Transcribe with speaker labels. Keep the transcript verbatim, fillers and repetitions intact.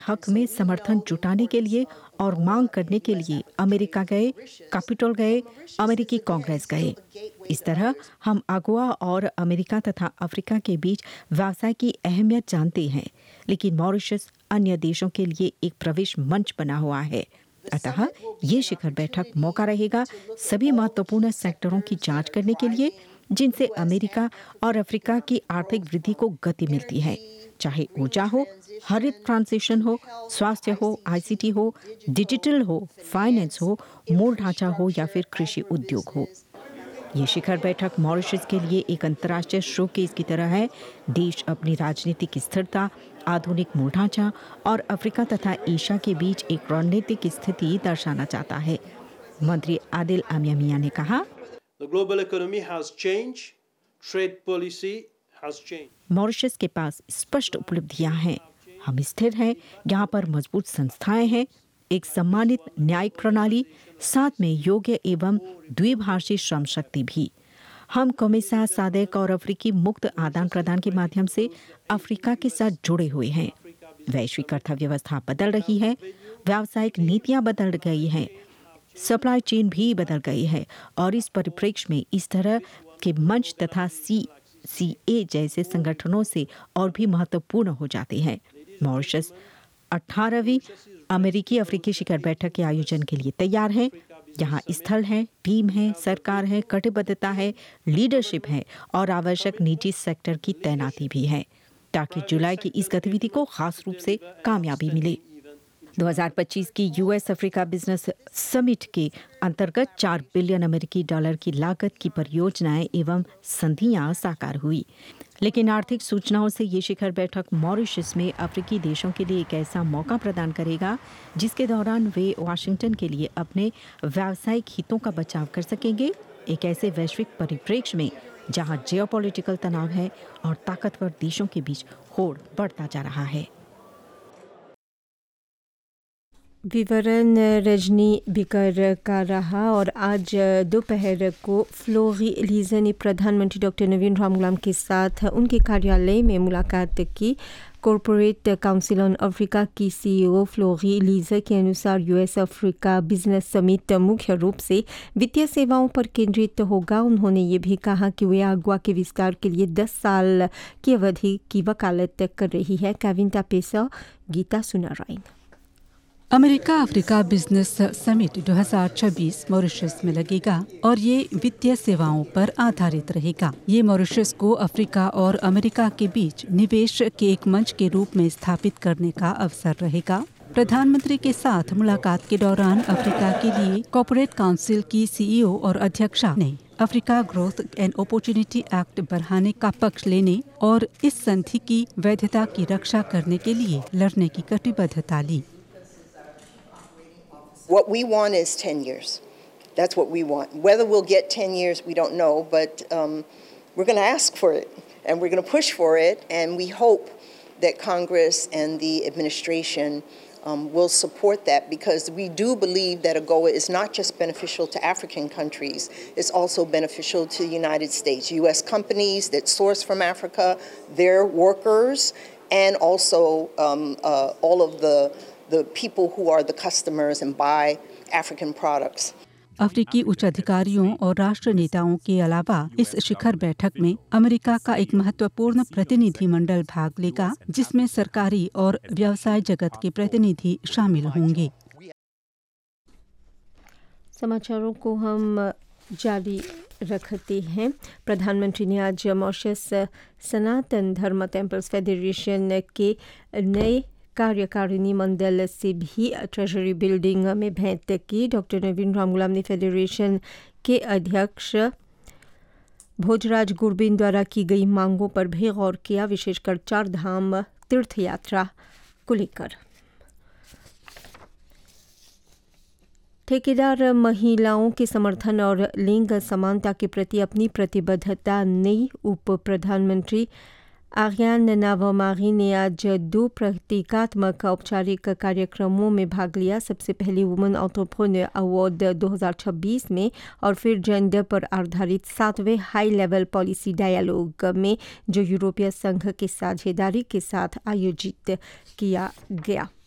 Speaker 1: हक में समर्थन जुटाने के लिए और मांग करने के लिए अमेरिका गए, कैपिटल गए, अमेरिकी कांग्रेस गए। इस तरह हम अगुआ और अमेरिका तथा अफ्रीका के बीच व्यवसाय की अहमियत जानते हैं, लेकिन मॉरिशस अन्य देशों के लिए एक प्रवेश मंच बना हुआ है। अतः ये शिखर बैठक मौका रहेगा सभी महत्वपूर्ण सेक्टरों की जांच करने के लिए जिनसे अमेरिका और अफ्रीका की आर्थिक वृद्धि को गति मिलती है, चाहे ऊर्जा हो, हरित ट्रांजिशन हो, स्वास्थ्य हो, आईसीटी हो, डिजिटल हो, फाइनेंस हो, मूल ढांचा हो या फिर कृषि उद्योग हो। ये शिखर बैठक मॉरिशस के लिए एक अंतर्राष्ट्रीय शोकेस की तरह है। देश अपनी राजनीतिक स्थिरता, आधुनिक मूल ढांचा और अफ्रीका तथा एशिया के बीच एक रणनीतिक स्थिति दर्शाना चाहता है। मंत्री आदिल अमिया ने कहा,
Speaker 2: The global economy has changed, trade policy has changed.
Speaker 1: Mauritius के पास स्पष्ट उपलब्धियां हैं। हम स्थिर हैं, यहाँ पर मजबूत संस्थाएं हैं, एक सम्मानित न्यायिक प्रणाली, साथ में योग्य एवं द्विभाषी श्रम शक्ति भी। हम कोमेसा, सादेक और अफ्रीकी मुक्त आदान प्रदान के माध्यम से अफ्रीका के साथ जुड़े हुए हैं। वैश्विक अर्थव्यवस्था बदल रही है, व्यावसायिक नीतियां बदल गई हैं, सप्लाई चेन भी बदल गई है और इस परिप्रेक्ष्य में इस तरह के मंच तथा सी सी ए जैसे संगठनों से और भी महत्वपूर्ण हो जाते हैं। मॉरिशस अठारहवीं अमेरिकी अफ्रीकी शिखर बैठक के आयोजन के लिए तैयार है। यहाँ स्थल है, टीम है, सरकार है, कटिबद्धता है, लीडरशिप है और आवश्यक निजी सेक्टर की तैनाती भी है ताकि जुलाई की इस गतिविधि को खास रूप से कामयाबी मिले। दो हज़ार पच्चीस की यूएस अफ्रीका बिजनेस समिट के अंतर्गत चार बिलियन अमेरिकी डॉलर की लागत की परियोजनाएं एवं संधियां साकार हुई। लेकिन आर्थिक सूचनाओं से ये शिखर बैठक मॉरिशस में अफ्रीकी देशों के लिए एक ऐसा मौका प्रदान करेगा जिसके दौरान वे वाशिंगटन के लिए अपने व्यावसायिक हितों का बचाव कर सकेंगे, एक ऐसे वैश्विक परिप्रेक्ष्य में जहां जियोपॉलिटिकल तनाव है और ताकतवर देशों के बीच होड़ बढ़ता जा रहा है।
Speaker 3: विवरण रजनी बिकर का रहा। और आज दोपहर को फ्लोरी एलिज़ा ने प्रधानमंत्री डॉक्टर नवीन रामगुलाम के साथ उनके कार्यालय में मुलाकात की। कॉरपोरेट काउंसिल ऑन अफ्रीका की सीईओ फ्लोरी एलिज़ा के अनुसार यूएस अफ्रीका बिजनेस समिट मुख्य रूप से वित्तीय सेवाओं पर केंद्रित होगा। उन्होंने ये भी कहा कि वे अगवा के विस्तार के लिए दस साल की अवधि की वकालत कर रही है। काविंता पेसा, Gita सुनाराइन।
Speaker 4: America Africa business summit दो हज़ार छब्बीस मॉरिशस में लगेगा और ये वित्तीय सेवाओं पर आधारित रहेगा। ये मॉरिशस को अफ्रीका और अमेरिका के बीच निवेश के एक मंच के रूप में स्थापित करने का अवसर रहेगा। प्रधानमंत्री के साथ मुलाकात के दौरान अफ्रीका के लिए कॉर्पोरेट काउंसिल की सीईओ और अध्यक्षा ने Africa growth and opportunity act बढ़ाने का पक्ष लेने और इस संधि की वैधता की रक्षा करने के लिए लड़ने की कटिबद्धता ली।
Speaker 5: What we want is ten years. That's what we want. Whether we'll get ten years, we don't know, but um, we're going to ask for it, and we're going to push for it, and we hope that Congress and the administration um, will support that, because we do believe that AGOA is not just beneficial to African countries, it's also beneficial to the United States. U S companies that source from Africa, their workers, and also um, uh, all of the the people who are the customers and buy African products.
Speaker 4: अफ्रीकी उच्च अधिकारियों और राष्ट्र नेताओं के अलावा इस शिखर बैठक में अमेरिका का एक महत्वपूर्ण प्रतिनिधिमंडल भाग लेगा, जिसमें सरकारी और व्यवसाय जगत के प्रतिनिधि शामिल होंगे।
Speaker 3: समाचारों को हम जारी रखते हैं। प्रधानमंत्री ने आज मॉरिशस सनातन धर्म टेम्पल्स फेडरेशन के नए कार्यकारिणी मंडल से भी ट्रेजरी बिल्डिंग में भेंट की। डॉक्टर नवीन रामगुलाम ने फेडरेशन के अध्यक्ष भोजराज गुरबिन द्वारा की गई मांगों पर भी गौर किया, विशेषकर चार धाम तीर्थ यात्रा को लेकर। ठेकेदार महिलाओं के समर्थन और लिंग समानता के प्रति अपनी प्रतिबद्धता नई उप प्रधानमंत्री आर्यान नावामारी ने आज दो प्रतीकात्मक औपचारिक कार्यक्रमों में भाग लिया। सबसे पहले वुमेन एंटरप्रेन्योर अवार्ड दो हज़ार छब्बीस में और फिर जेंडर पर आधारित सातवें हाई लेवल पॉलिसी डायलॉग में, जो यूरोपीय संघ के साझेदारी के साथ आयोजित किया गया।